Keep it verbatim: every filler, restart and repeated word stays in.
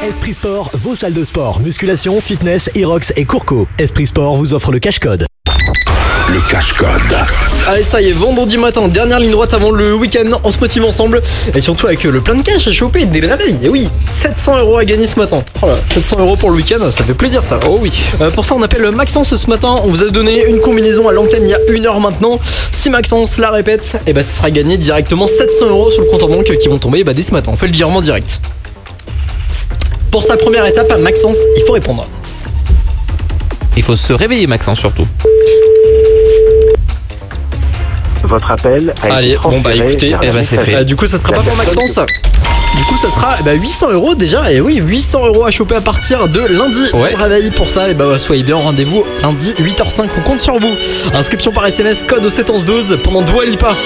Esprit Sport, vos salles de sport, musculation, fitness, Irox et Courco. Esprit Sport vous offre le cash-code. Le cash-code. Allez, ça y est, vendredi matin, dernière ligne droite avant le week-end, on se motive ensemble et surtout avec le plein de cash à choper dès le réveil. Et oui, sept cents euros à gagner ce matin. Oh là, sept cents euros pour le week-end, ça fait plaisir ça. Oh oui. Euh, pour ça, on appelle Maxence ce matin. On vous a donné une combinaison à l'antenne il y a une heure maintenant. Si Maxence la répète, et bah ça sera gagné directement sept cents euros sur le compte en banque qui vont tomber bah, dès ce matin. On fait le virement direct. Pour sa première étape, Maxence, il faut répondre. Il faut se réveiller, Maxence, surtout. Votre appel a Allez, été bon bah transféré écoutez, vers eh la bah, c'est messagerie. fait. Euh, du coup ça sera La pas pour personne Maxence. Du coup ça sera bah, huit cents euros déjà. Et oui, huit cents euros à choper à partir de lundi. Ouais. Bon réveil pour ça. Et bah soyez bien au rendez-vous lundi huit heures cinq. On compte sur vous. Inscription par S M S, code au sept onze douze pendant Dua Lipa.